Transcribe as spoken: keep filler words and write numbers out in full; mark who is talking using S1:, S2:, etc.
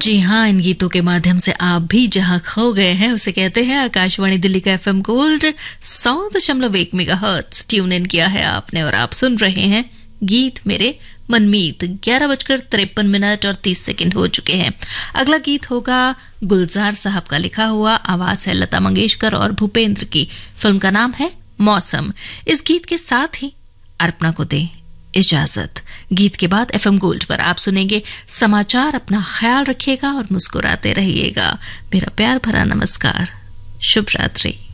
S1: जी हाँ, इन गीतों के माध्यम से आप भी जहां खो गए हैं उसे कहते हैं आकाशवाणी दिल्ली का एफएम गोल्ड सौ दशमलव एक मेगाहर्ट्ज ट्यून इन किया है आपने और आप सुन रहे हैं गीत मेरे मनमीत। ग्यारह बजकर तिरपन मिनट और तीस सेकंड हो चुके हैं। अगला गीत होगा गुलजार साहब का लिखा हुआ, आवाज है लता मंगेशकर और भूपेंद्र की। फिल्म का नाम है मौसम। इस गीत के साथ ही अर्पणा को दे इजाजत। गीत के बाद एफएम गोल्ड पर आप सुनेंगे समाचार। अपना ख्याल रखिएगा और मुस्कुराते रहिएगा। मेरा प्यार भरा नमस्कार। शुभ रात्रि।